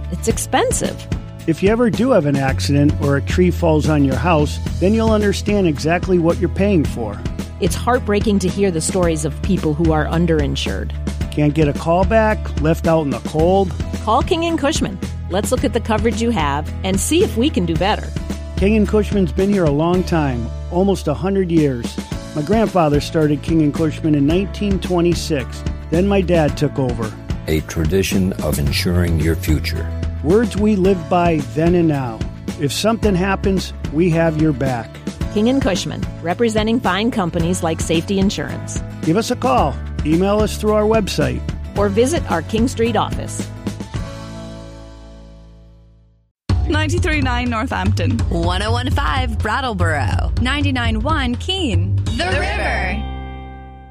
It's expensive. If you ever do have an accident or a tree falls on your house, then you'll understand exactly what you're paying for. It's heartbreaking to hear the stories of people who are underinsured. Can't get a call back, left out in the cold? Call King & Cushman. Let's look at the coverage you have and see if we can do better. King & Cushman's been here a long time, almost 100 years. My grandfather started King & Cushman in 1926. Then my dad took over. A tradition of ensuring your future. Words we live by then and now. If something happens, we have your back. King & Cushman, representing fine companies like Safety Insurance. Give us a call. Email us through our website. Or visit our King Street office. 93.9 Northampton. 101.5 Brattleboro. 99.1 Keene. The River.